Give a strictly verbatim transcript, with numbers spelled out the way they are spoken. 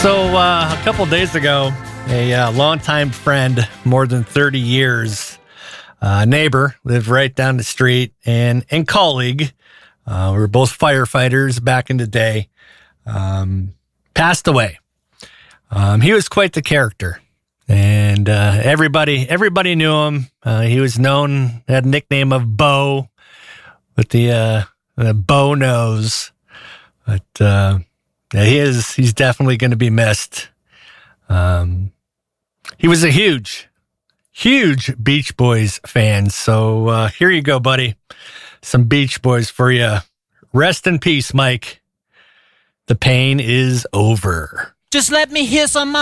So uh, a couple days ago, a uh, longtime friend, more than thirty years, uh, neighbor, lived right down the street, and, and colleague, uh, we were both firefighters back in the day, um, passed away. Um, he was quite the character, and uh, everybody everybody knew him. Uh, he was known, had a nickname of Bo, with the, uh, the Bo nose, but uh, yeah, he is. He's definitely going to be missed. Um, he was a huge, huge Beach Boys fan. So uh, here you go, buddy. Some Beach Boys for you. Rest in peace, Mike. The pain is over. Just let me hear some